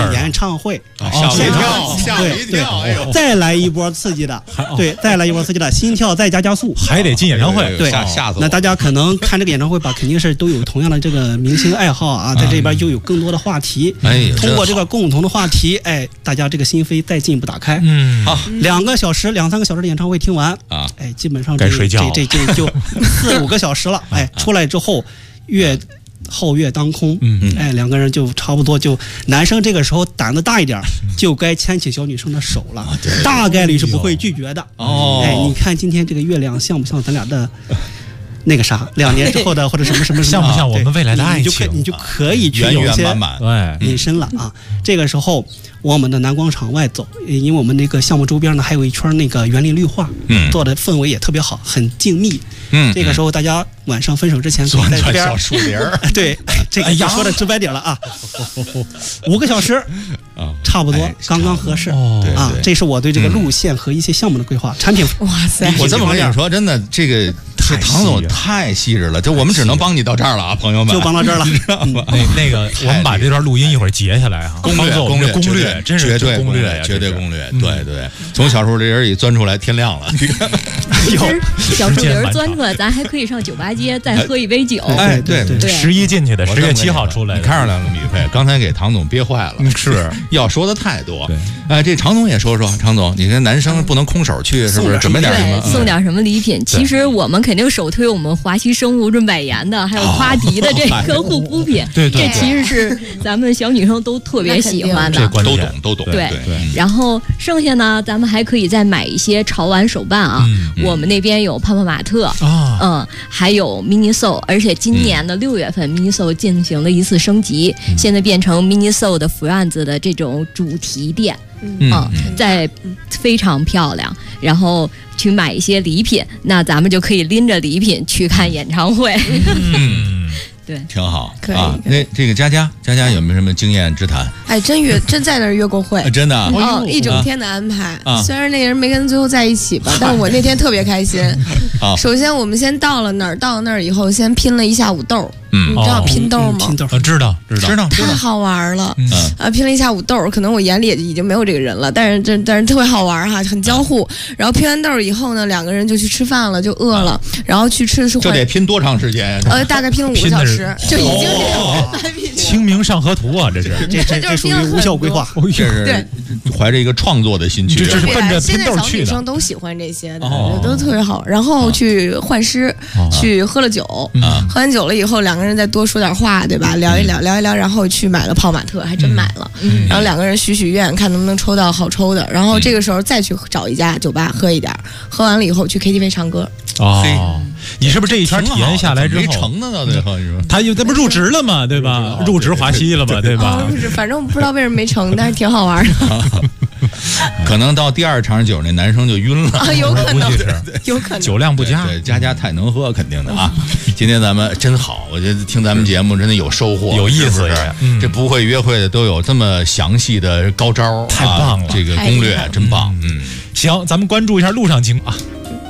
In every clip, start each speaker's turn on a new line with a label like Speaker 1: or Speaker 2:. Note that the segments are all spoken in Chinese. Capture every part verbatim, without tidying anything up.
Speaker 1: 演唱会，
Speaker 2: 吓我一跳，吓我一跳，哎呦，
Speaker 1: 再来一波刺激的，对，再来一波刺激的，心跳再加加速，
Speaker 3: 还得进演唱会，
Speaker 1: 对，
Speaker 2: 吓吓死我。
Speaker 1: 那大家可能看这个演唱会吧，肯定是都有同样的这个明星爱好啊，在这边就有更多的话题，
Speaker 2: 哎，
Speaker 1: 通过这个共同的话题，哎，大家这个心扉再进一步打开，
Speaker 3: 嗯，
Speaker 2: 好，
Speaker 1: 两个小时、两三个小时的演唱会听完啊，哎，基本上
Speaker 3: 该睡觉，
Speaker 1: 这这这就四五个小时了，哎，出来之后月皓月当空，嗯，哎，两个人就差不多就男生这个时候胆子大一点，就该牵起小女生的手了，大概率是不会拒绝的。哦，哎，你看今天这个月亮像不像咱俩的？那个啥，两年之后的或者什么什么
Speaker 3: 像不像我们未来的爱情？
Speaker 1: 你就可以去有一些引申了啊。这个时候往我们的南广场外走，因为我们那个项目周边呢还有一圈那个园林绿化，嗯，做的氛围也特别好，很静谧。嗯，这个时候大家晚上分手之前可以在这边
Speaker 2: 小树林儿，
Speaker 1: 对，这个说的直白点了啊，五个小时啊，差不多刚刚合适啊。这是我对这个路线和一些项目的规划。产品，
Speaker 4: 哇塞，
Speaker 2: 我这么跟你说，真的这个。这唐总太细致了，就我们只能帮你到这儿了啊，朋友们，
Speaker 1: 就帮到这儿了。
Speaker 3: 那那个，我们把这段录音一会儿截下来哈，
Speaker 2: 攻略攻略
Speaker 3: 攻略，真是
Speaker 2: 绝对
Speaker 3: 攻略呀，
Speaker 2: 绝对攻略。对对，从小树林里钻出来，天亮了。
Speaker 4: 其实小树林钻出来，咱还可以上酒吧街再喝一杯酒。
Speaker 2: 哎，对
Speaker 4: 对，
Speaker 3: 十一进去的，十月七号出来，
Speaker 2: 你看着两个米配，刚才给唐总憋坏了，
Speaker 3: 是
Speaker 2: 要说的太多。哎，这常总也说说，常总，你跟男生不能空手去，是不是？准备点什么？
Speaker 4: 送点什么礼品？其实我们肯定首推我们华西生物润百颜的，还有夸迪的这个护肤品，
Speaker 3: 对对，
Speaker 4: 这其实是咱们小女生都特别喜欢的，
Speaker 2: 都懂都懂。
Speaker 4: 对对。然后剩下呢，咱们还可以再买一些潮玩手办啊，我们那边有泡泡玛特啊，嗯，还有 Miniso， 而且今年的六月份 Miniso 进行了一次升级，现在变成 Miniso 的 Friends 的这种主题店。嗯，在非常漂亮，然后去买一些礼品，那咱们就可以拎着礼品去看演唱会。嗯，对，
Speaker 2: 挺好，可以啊。那这个佳佳，佳佳有没有什么经验之谈？
Speaker 5: 哎，真约真在那儿约过会，
Speaker 2: 真的，
Speaker 5: 哦，一整天的安排。虽然那人没跟最后在一起吧，但我那天特别开心。首先我们先到了那儿，到了那儿以后，先拼了一下午豆。嗯，你知道拼豆吗？
Speaker 1: 拼豆，
Speaker 3: 知道，知道，
Speaker 2: 知道，
Speaker 5: 太好玩了。嗯啊，拼了一下午豆，可能我眼里已经没有这个人了，但是这但是特别好玩哈，很交互。然后拼完豆以后呢，两个人就去吃饭了，就饿了，然后去吃的是。
Speaker 2: 这得拼多长时间呀？
Speaker 5: 呃，大概拼了五个小时，就已经
Speaker 3: 是清明上河图啊，这是
Speaker 1: 这这这属于无效规划，
Speaker 2: 这是怀着一个创作的心去，
Speaker 3: 这是奔着拼豆去的。
Speaker 5: 现在小女生都喜欢这些的，都特别好。然后去换诗，去喝了酒，喝完酒了以后，两个人再多说点话，对吧？聊一聊，聊一聊，然后去买了泡玛特，还真买了。嗯、然后两个人许许愿，看能不能抽到好抽的。然后这个时候再去找一家酒吧喝一点，喝完了以后去 K T V 唱歌。
Speaker 3: 哦，你是不是这一圈体验下来之后
Speaker 2: 没成呢？到最后你说
Speaker 3: 他有，他不入职了吗？对吧？入职华西了吧？对吧？
Speaker 5: 哦，反正不知道为什么没成，但是挺好玩的。
Speaker 2: 可能到第二场酒，那男生就晕了，
Speaker 5: 啊、有可能，有可能
Speaker 3: 酒量不佳。
Speaker 2: 对，佳佳太能喝，肯定的啊。今天咱们真好，我觉得听咱们节目真的有收获，
Speaker 3: 有意思。
Speaker 2: 是嗯、这不会约会的都有这么详细的高招，
Speaker 3: 太棒了！
Speaker 2: 啊、这个攻略真棒。嗯，
Speaker 3: 行，咱们关注一下路上情况啊。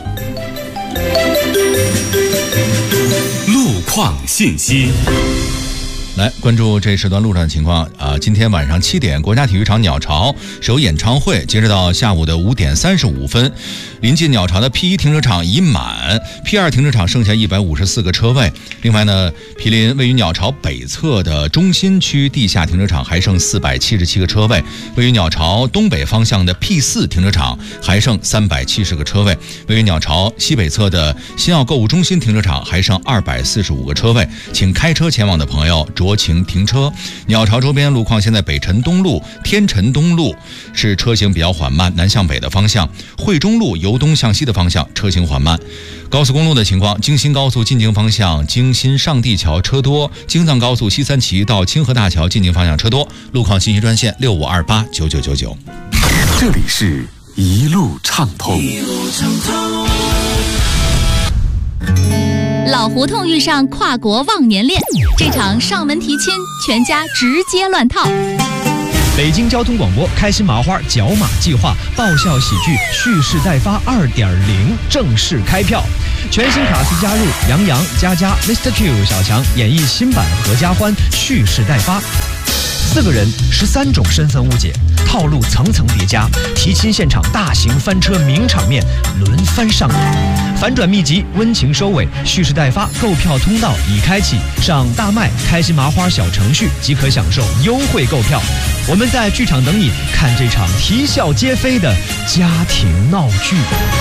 Speaker 6: 路况信息。
Speaker 2: 来关注这时段路上的情况啊！今天晚上七点，国家体育场鸟巢是有演唱会，截止到下午的五点三十五分，临近鸟巢的 P 一 停车场已满 ，P 二 停车场剩下一百五十四个车位。另外呢，毗邻位于鸟巢北侧的中心区地下停车场还剩四百七十七个车位，位于鸟巢东北方向的 P 四 停车场还剩三百七十个车位，位于鸟巢西北侧的新奥购物中心停车场还剩二百四十五个车位，请开车前往的朋友酌情停车。鸟巢周边路况，现在北辰东路、天辰东路是车行比较缓慢，南向北的方向；汇中路由东向西的方向车行缓慢。高速公路的情况，京新高速进京方向京新上地桥车多，京藏高速西三旗到清河大桥进京方向车多。路况信息专线六五二八九九九九。
Speaker 6: 这里是一路畅通。一路畅通。
Speaker 7: 老胡同遇上跨国忘年恋，这场上门提亲，全家直接乱套。
Speaker 8: 北京交通广播开心麻花角马计划爆笑喜剧蓄势待发 二点零 正式开票，全新卡司加入杨洋、佳佳、Mister Q、小强演绎新版合家欢蓄势待发。 四个人，十三种身份误解，套路层层叠加，提亲现场大型翻车名场面轮番上演，反转秘籍温情收尾，蓄势待发，购票通道已开启，上大麦开心麻花小程序即可享受优惠购票。我们在剧场等你，看这场啼笑皆非的家庭闹剧。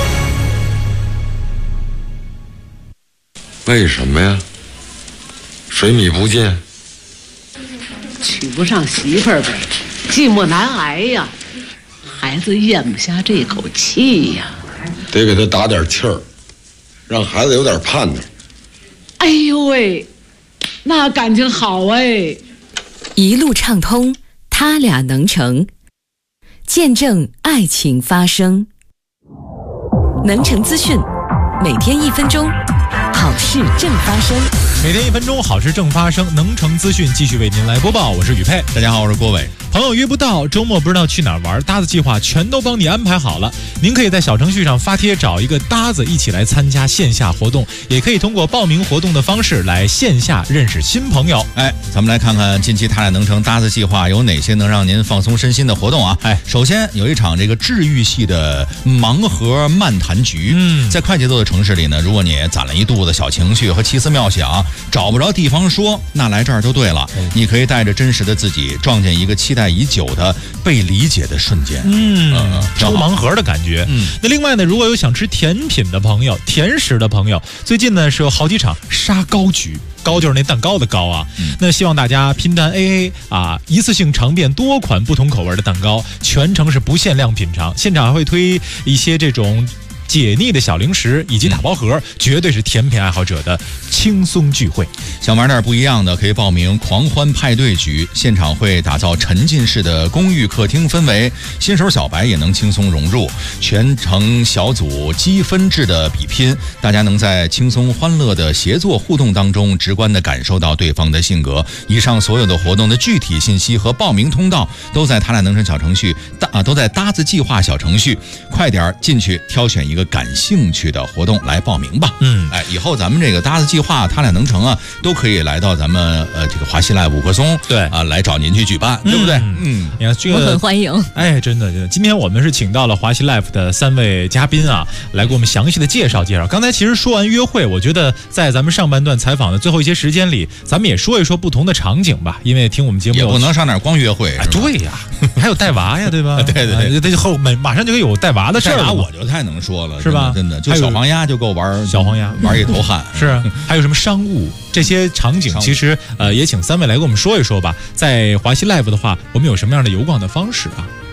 Speaker 9: 为什么呀？水米不进，
Speaker 10: 娶不上媳妇儿呗，寂寞难挨呀，孩子咽不下这口气呀，
Speaker 9: 得给他打点气儿，让孩子有点盼头。
Speaker 10: 哎呦喂，那感情好哎！
Speaker 11: 一路畅通，他俩能成，见证爱情发生。能成资讯，每天一分钟。好事正发生，
Speaker 3: 每天一分钟，好事正发生。能成资讯继续为您来播报，我是宇佩。
Speaker 2: 大家好，我是郭伟。
Speaker 3: 朋友约不到，周末不知道去哪儿玩，搭子计划全都帮你安排好了。您可以在小程序上发帖找一个搭子一起来参加线下活动，也可以通过报名活动的方式来线下认识新朋友。
Speaker 2: 哎，咱们来看看近期他俩能成搭子计划有哪些能让您放松身心的活动啊？哎，首先有一场这个治愈系的盲盒漫谈局。嗯，在快节奏的城市里呢，如果你攒了一肚子小情绪和奇思妙想，找不着地方说，那来这儿就对了。嗯、你可以带着真实的自己，撞见一个期待已久的被理解的瞬间。
Speaker 3: 嗯，呃、抽盲盒的感觉。嗯，那另外呢，如果有想吃甜品的朋友、甜食的朋友，最近呢是有好几场沙糕局。糕就是那蛋糕的糕啊，嗯、那希望大家拼单 A A 啊，一次性尝遍多款不同口味的蛋糕，全程是不限量品尝，现场还会推一些这种解腻的小零食以及打包盒，嗯、绝对是甜品爱好者的轻松聚会。
Speaker 2: 想玩点不一样的，可以报名狂欢派对局，现场会打造沉浸式的公寓客厅氛围，新手小白也能轻松融入。全程小组积分制的比拼，大家能在轻松欢乐的协作互动当中，直观地感受到对方的性格。以上所有的活动的具体信息和报名通道都在他俩能成小程序，大都在搭子计划小程序，快点进去挑选一个感兴趣的活动来报名吧。嗯，哎，以后咱们这个搭子计划他俩能成啊，都可以来到咱们呃这个华西 Live 五棵松，对啊，来找您去举办，嗯、对不对？
Speaker 4: 嗯，你看这个我很欢迎。
Speaker 3: 哎，真的，真的，今天我们是请到了华西 Live 的三位嘉宾啊，来给我们详细的介绍介绍。刚才其实说完约会，我觉得在咱们上半段采访的最后一些时间里，咱们也说一说不同的场景吧，因为听我们节目
Speaker 2: 也不能上哪儿光约会，
Speaker 3: 哎、对呀，还有带娃呀，对吧？
Speaker 2: 对对对，
Speaker 3: 这后马马上就有带娃的事儿了，
Speaker 2: 我就太能说了，
Speaker 3: 是吧？
Speaker 2: 真的，就小黄鸭就够玩，
Speaker 3: 小黄鸭
Speaker 2: 玩一头汗。
Speaker 3: 是，还有什么商务这些场景，其实呃也请三位来给我们说一说吧。在华西 Live 的话，我们有什么样的有广的方式啊？